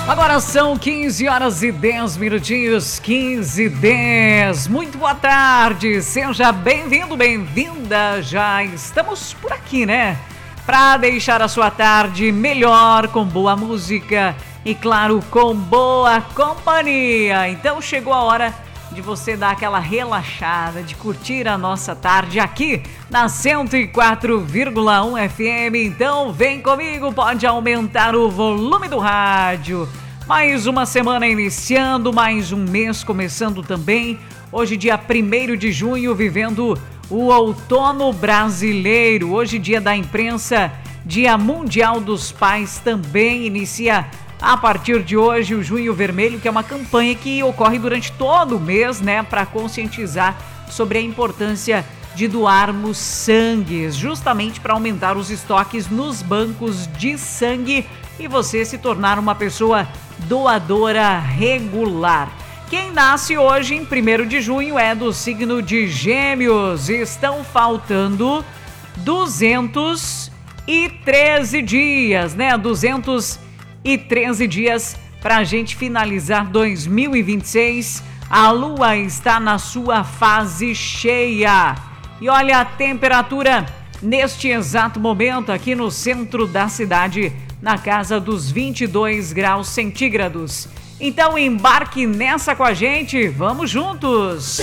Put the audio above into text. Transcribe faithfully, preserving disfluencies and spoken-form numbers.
Agora são quinze horas e dez minutinhos, quinze e dez. Muito boa tarde, seja bem-vindo, bem-vinda. Já estamos por aqui, né? Para deixar a sua tarde melhor, com boa música e, claro, com boa companhia. Então chegou a hora de você dar aquela relaxada, de curtir a nossa tarde aqui na cento e quatro vírgula um F M. Então vem comigo, pode aumentar o volume do rádio. Mais uma semana iniciando, mais um mês começando também. Hoje, dia primeiro de junho, vivendo o outono brasileiro. Hoje, dia da imprensa, dia mundial dos pais, também inicia a partir de hoje o Junho Vermelho, que é uma campanha que ocorre durante todo o mês, né, para conscientizar sobre a importância de doarmos sangue, justamente para aumentar os estoques nos bancos de sangue e você se tornar uma pessoa doadora regular. Quem nasce hoje, em primeiro de junho, é do signo de Gêmeos. Estão faltando duzentos e treze dias, né? duzentos e treze dias para a gente finalizar dois mil e vinte e seis. A lua está na sua fase cheia. E olha a temperatura neste exato momento aqui no centro da cidade, na casa dos vinte e dois graus centígrados. Então embarque nessa com a gente, vamos juntos!